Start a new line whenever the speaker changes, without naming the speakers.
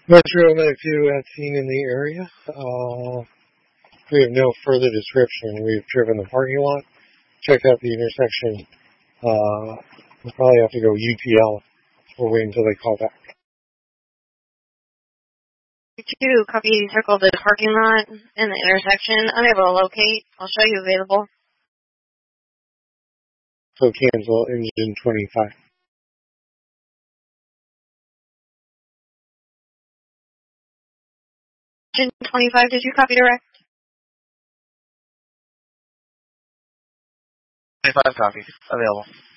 Metro MX2 at scene in the area. We have no further description. We've driven the parking lot, checked out the intersection. We'll probably have to go UTL. We'll wait until they call back.
You copy, circle the parking lot and the intersection. Unable to locate. I'll show you available.
So cancel engine 25.
Engine 25, did you copy direct?
25 copy. Available.